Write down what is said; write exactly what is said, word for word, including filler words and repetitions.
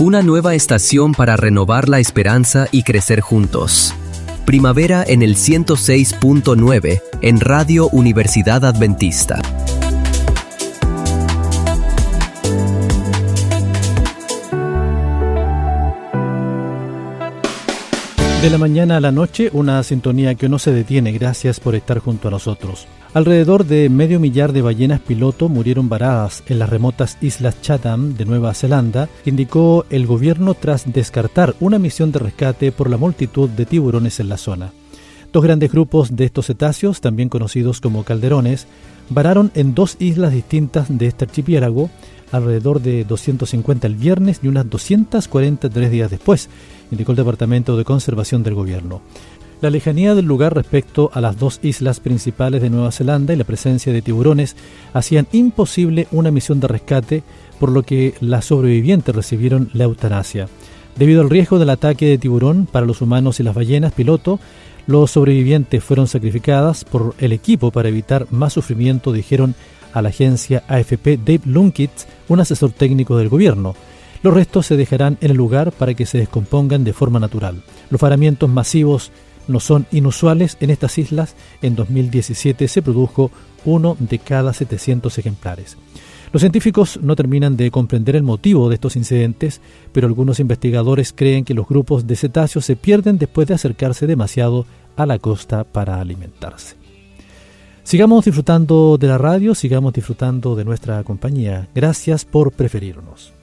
Una nueva estación para renovar la esperanza y crecer juntos. Primavera en el ciento seis punto nueve en Radio Universidad Adventista. De la mañana a la noche, una sintonía que no se detiene. Gracias por estar junto a nosotros. Alrededor de medio millar de ballenas piloto murieron varadas en las remotas islas Chatham de Nueva Zelanda, indicó el gobierno tras descartar una misión de rescate por la multitud de tiburones en la zona. Dos grandes grupos de estos cetáceos, también conocidos como calderones, vararon en dos islas distintas de este archipiélago, alrededor de doscientos cincuenta el viernes y unas doscientos cuarenta tres días después, indicó el Departamento de Conservación del Gobierno. La lejanía del lugar respecto a las dos islas principales de Nueva Zelanda y la presencia de tiburones hacían imposible una misión de rescate, por lo que las sobrevivientes recibieron la eutanasia. Debido al riesgo del ataque de tiburón para los humanos y las ballenas piloto, los sobrevivientes fueron sacrificadas por el equipo para evitar más sufrimiento, dijeron a la agencia A F P Dave Lunkett, un asesor técnico del gobierno. Los restos se dejarán en el lugar para que se descompongan de forma natural. Los varamientos masivos no son inusuales en estas islas. En dos mil diecisiete se produjo uno de cada setecientos ejemplares. Los científicos no terminan de comprender el motivo de estos incidentes, pero algunos investigadores creen que los grupos de cetáceos se pierden después de acercarse demasiado a la costa para alimentarse. Sigamos disfrutando de la radio, sigamos disfrutando de nuestra compañía. Gracias por preferirnos.